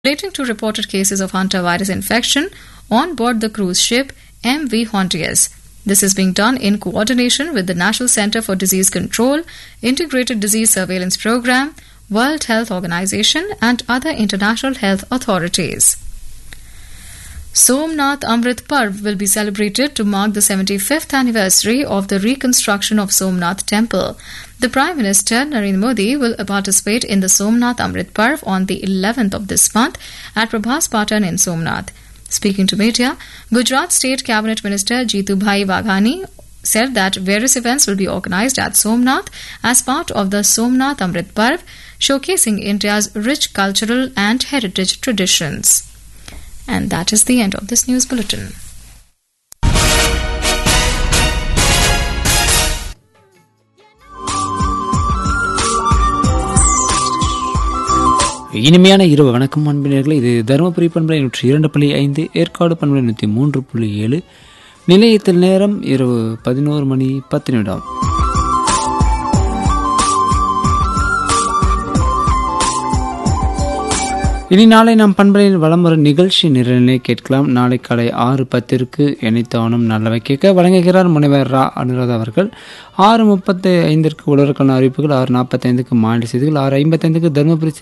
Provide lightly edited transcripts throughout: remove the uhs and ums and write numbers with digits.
relating to reported cases of hantavirus infection on board the cruise ship MV Hontius. This is being done in coordination with the National Center for Disease Control, Integrated Disease Surveillance Program, World Health Organization, and other international health authorities. Somnath Amrit Parv will be celebrated to mark the 75th anniversary of the reconstruction of Somnath Temple. The Prime Minister Narendra Modi will participate in the Somnath Amrit Parv on the 11th of this month at Prabhas Patan in Somnath. Speaking to media, Gujarat State Cabinet Minister Jeetubhai Waghani said that various events will be organized at Somnath as part of the Somnath Amrit Parv, showcasing India's rich cultural and heritage traditions. And that is the end of this news bulletin. இனிமையான இரவு வணக்கம் அன்பினர்களே. இது தருமபுரி பண்பலை 102.5, ஏற்காடு பண்பலை 103.7. நிலையத்தில் நேரம் இரவு 11:10. இனி நாளை நாம் பண்பலையில் வலம் வரும் நிகழ்ச்சி நிரலினை கேட்கலாம். நாளை காலை 6:10 இணைத்தவனும் நல்லவை கேட்க வழங்குகிறார் முனைவர் ரா அனுராதா அவர்கள். 6:35 உழவருக்கான அறிவிப்புகள், 6:45 மாநில செய்திகள், 6:55 தருமபுரி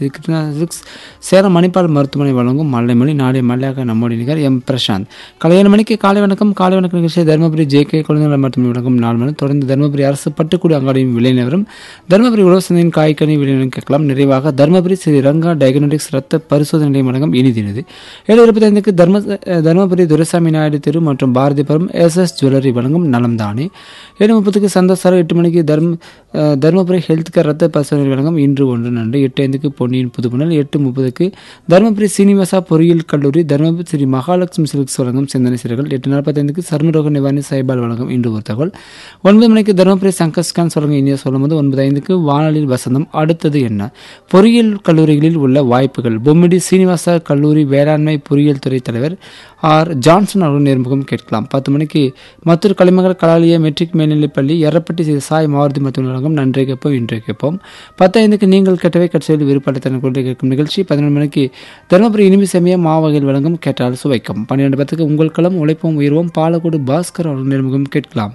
சேலம் மணிப்பால் மருத்துவமனை வழங்கும் மல்லைமொழி. நாளை மல்லையாக நம்முடைய நிகர் எம் பிரசாந்த். காலை 7 மணிக்கு காலை வணக்கம் நிகழ்ச்சியை தருமபுரி ஜே.கே. குழந்தைகள் மருத்துவமனை வழங்கும் 4 மணி. தொடர்ந்து தருமபுரி அரசு பட்டுக்கூடி அங்காடியின் விலை நிலவரம், தருமபுரி உழவு சந்தையின் காய்கனி விலை நிலவரம் கேட்கலாம். நிறைவாக தருமபுரி ஸ்ரீ ரங்கா டயக்னோஸ்டிக்ஸ் ரத்த பரிசோதனை நிலையம் வழங்கும் இனிதினது. 7:25 தருமபுரி துரைசாமி நாயுடு தெரு மற்றும் பாரதிபுரம் SS ஜுவல்லரி வழங்கும் நலம்தானே. 7:30 சந்தோஷ். 8 மணிக்கு தருமபுரி ஹெல்த் கேர் ரத்த பரிசோதனை வழங்கும் இன்று ஒன்று நன்று. 8:05 பொன்னியின் புதுப்புணல். 8:30 தருமபுரி சீனிவாசா பொறியியல் கல்லூரி, தருமபுரி ஸ்ரீ மகாலட்சுமி சில்க்ஸ் வழங்கும் சிந்தனை சிறர்கள். 8:45 சர்மரோக நிவாரணி சைபால் வழங்கும் இன்று ஒரு தகவல். 9 மணிக்கு தருமபுரி சங்கர் ஸ்கான்ஸ் வழங்கும் இந்தியா சொல்லும்போது. 9:05 வானொலியில் வசந்தம். அடுத்தது என்ன, பொறியியல் கல்லூரிகளில் உள்ள வாய்ப்புகள், பொம்மிடி சீனிவாசா கல்லூரி வேளாண்மை பொறியியல் துறை தலைவர் ஆர் ஜான்சன் அவர்கள் நேர்முகம் கேட்கலாம். 10 மணிக்கு மற்றொரு களிமங்கல் கலாலிய மெட்ரிக் மேல்நிலைப்பள்ளி எரப்பட்டி சாய் மாருதி மருத்துவ வழங்கும் நன்றை கேட்போம் இன்றை கேட்போம். 10:05 நீங்கள் கேட்டவை கட்சியில் விருப்பத்தை கொண்டு கேட்கும் நிகழ்ச்சி. 11 மணிக்கு தருமபுரி இனிமை செமைய மாவகையில் வழங்கும் கேட்டால் சுவைக்கும். 12:10 உங்கள் களம் உழைப்போம் உயர்வோம் பாலக்கோடு பாஸ்கர் அவர்கள் நேர்முகம் கேட்கலாம்.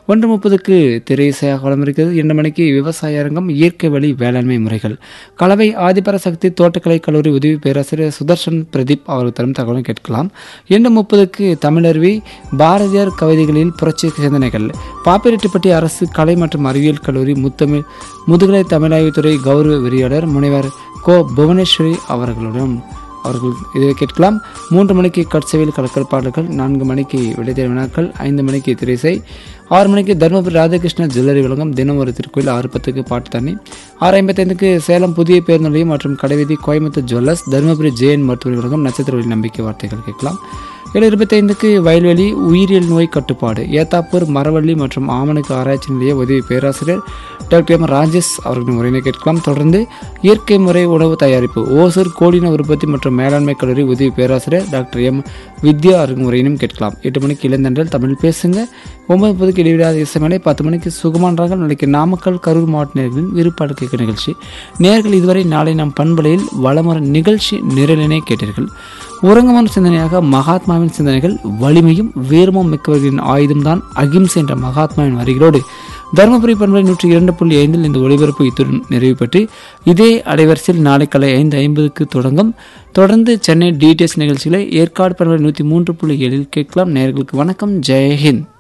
1:30 திரையிசையாக வளர்ந்திருக்கிறது. 2 மணிக்கு விவசாய அரங்கம் இயற்கை வழி வேளாண்மை முறைகள், கலவை ஆதிபராசக்தி தோட்டக்கலை கல்லூரி உதவி பேராசிரியர் சுதர்ஷன் பிரதீப் அவர்கள் தரும் தகவலும் கேட்கலாம். 2:30 தமிழருவி பாரதியார் கவிதைகளில் புரட்சி சிந்தனைகள், பாப்பிரெட்டிப்பட்டி அரசு கலை மற்றும் அறிவியல் கல்லூரி முதுகலை தமிழாய்வுத்துறை கௌரவ விரியாளர் முனைவர் கோ புவனேஸ்வரி அவர்கள் இதை கேட்கலாம். 3 மணிக்கு கட்சவியல் கலக்கல் பாடல்கள், 4 மணிக்கு விடைத்தேர்வு வினாக்கள், 5 மணிக்கு திரைசை, 6 மணிக்கு தருமபுரி ராதாகிருஷ்ண ஜுவல்லரி வழங்கும் தினம் ஒரு திருக்கோயில், 6:10 பாட்டு தண்ணி, 6:55 சேலம் புதிய பேருந்து நிலையம் மற்றும் கடைவீதி கோயம்புத்தூர் ஜுவல்லர்ஸ், தருமபுரி ஜெயின் மருத்துவமனை வழங்கும் நட்சத்திர ஒளி நம்பிக்கை வார்த்தைகள் கேட்கலாம். 7:25 வயல்வெளி உயிரியல் நோய் கட்டுப்பாடு, ஏத்தாப்பூர் மரவள்ளி மற்றும் ஆமணுக்கு ஆராய்ச்சி நிலைய உதவி பேராசிரியர் டாக்டர் எம் ராஜேஷ் அவர்களின் உரையினை கேட்கலாம். தொடர்ந்து இயற்கை முறை உணவு தயாரிப்பு, ஓசூர் கோழின உற்பத்தி மற்றும் மேலாண்மை கல்லூரி உதவி பேராசிரியர் டாக்டர் எம் வித்யா அவர்களின் உரையினும் கேட்கலாம். 8 மணிக்கு இளந்தன்றல் தமிழ் பேசுங்க. 9:30 இடைவிடாத இசைமலை. 10 மணிக்கு சுகமானராக நாளைக்கு நாமக்கல் கரூர் மாவட்ட நேர்களின் விருப்பாடு கேட்கும் நிகழ்ச்சி. நேர்கள் இதுவரை நாளை நாம் பண்பலையில் வளமுறை நிகழ்ச்சி நிரலினை கேட்டீர்கள். உறங்கமான சிந்தனையாக மகாத்மாவின் சிந்தனைகள், வலிமையும் வீரமும் மிக்கவர்களின் ஆயுதம்தான் அகிம்சை என்ற மகாத்மாவின் வரிகளோடு தருமபுரி பண்பலை 102.5 இந்த ஒளிபரப்பு இத்துடன் நிறைவு பெற்று இதே அலைவரிசையில் நாளை காலை 5:50 தொடங்கும். தொடர்ந்து சென்னை டிடிஎஸ் நிகழ்ச்சிகளை ஏற்காடு பண்பலை 103.7 கேட்கலாம். நேயர்களுக்கு வணக்கம். ஜெயஹிந்த்.